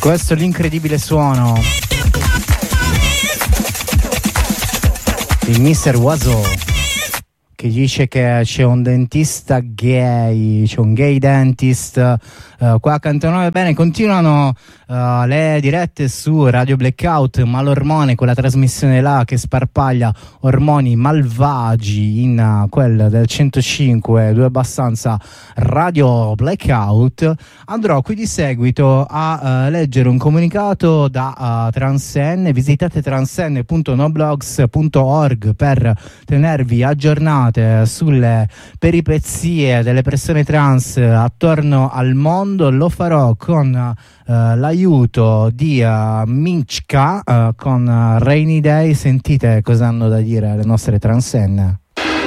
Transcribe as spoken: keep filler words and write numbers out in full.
Questo è l'incredibile suono di mister Wazo, che dice che c'è un dentista gay, c'è un gay dentist uh, qua accanto a noi. Bene, continuano uh, le dirette su Radio Blackout, Malormone, quella trasmissione là che sparpaglia ormoni malvagi in uh, quel del centocinque, due abbastanza Radio Blackout. Andrò qui di seguito a uh, leggere un comunicato da uh, Transenne. Visitate transenne punto noblogs punto org per tenervi aggiornati sulle peripezie delle persone trans attorno al mondo. Lo farò con uh, l'aiuto di uh, Minchka uh, con uh, Rainy Day. Sentite cosa hanno da dire le nostre transenne.